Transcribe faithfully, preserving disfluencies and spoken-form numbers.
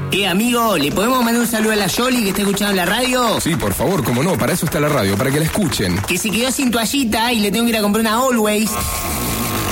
Eh, amigo, ¿le podemos mandar un saludo a la Yoli que está escuchando la radio? Sí, por favor, cómo no, para eso está la radio, para que la escuchen. Que se quedó sin toallita y le tengo que ir a comprar una Always.